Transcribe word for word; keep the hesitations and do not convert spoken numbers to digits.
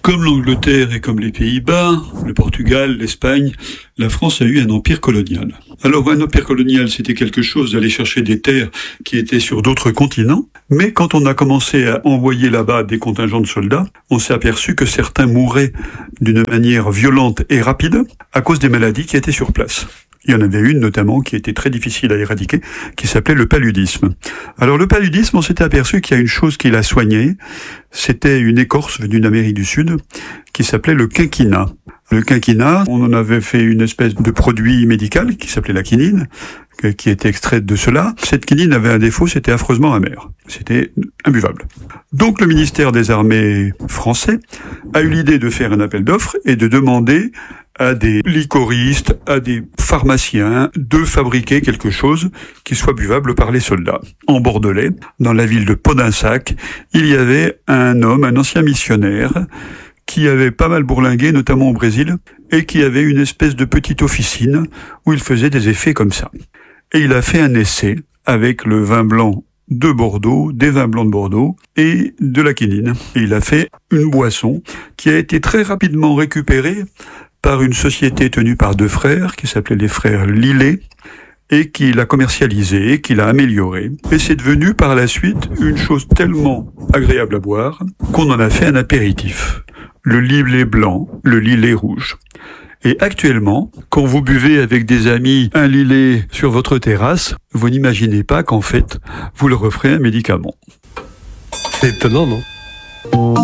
Comme l'Angleterre et comme les Pays-Bas, le Portugal, l'Espagne, la France a eu un empire colonial. Alors un empire colonial, c'était quelque chose d'aller chercher des terres qui étaient sur d'autres continents, mais quand on a commencé à envoyer là-bas des contingents de soldats, on s'est aperçu que certains mouraient d'une manière violente et rapide à cause des maladies qui étaient sur place. Il y en avait une notamment qui était très difficile à éradiquer, qui s'appelait le paludisme. Alors le paludisme, on s'était aperçu qu'il y a une chose qui l'a soigné, c'était une écorce venue d'Amérique du Sud, qui s'appelait le quinquina. Le quinquina, on en avait fait une espèce de produit médical qui s'appelait la quinine, qui était extraite de cela. Cette quinine avait un défaut, c'était affreusement amer. C'était imbuvable. Donc le ministère des Armées français a eu l'idée de faire un appel d'offres et de demander à des liquoristes, à des pharmaciens, de fabriquer quelque chose qui soit buvable par les soldats. En Bordelais, dans la ville de Podinsac, il y avait un homme, un ancien missionnaire, qui avait pas mal bourlingué, notamment au Brésil, et qui avait une espèce de petite officine où il faisait des effets comme ça. Et il a fait un essai avec le vin blanc de Bordeaux, des vins blancs de Bordeaux et de la quinine. Et il a fait une boisson qui a été très rapidement récupérée par une société tenue par deux frères, qui s'appelaient les frères Lillet, et qui l'a commercialisé, qui l'a amélioré. Et c'est devenu par la suite une chose tellement agréable à boire qu'on en a fait un apéritif. Le Lillet blanc, le Lillet rouge. Et actuellement, quand vous buvez avec des amis un Lillet sur votre terrasse, vous n'imaginez pas qu'en fait, vous leur offrez un médicament. C'est étonnant, non ?